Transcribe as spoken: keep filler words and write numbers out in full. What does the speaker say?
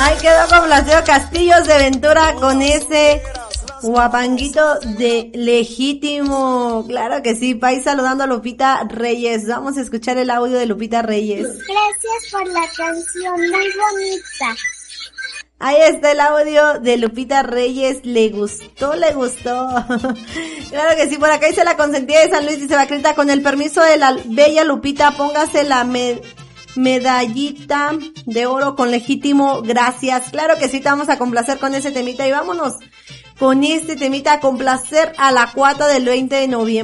Ahí quedó complacido Castillos de Ventura con ese guapanguito de Legítimo. Claro que sí, país saludando a Lupita Reyes. Vamos a escuchar el audio de Lupita Reyes. Gracias por la canción, muy bonita. Ahí está el audio de Lupita Reyes. Le gustó, le gustó. Claro que sí, por acá dice la consentida de San Luis, dice Bacrita, con el permiso de la bella Lupita, póngase la med- medallita de oro con Legítimo, gracias. Claro que sí, te vamos a complacer con ese temita y vámonos con este temita a complacer a la cuata del veinte de noviembre.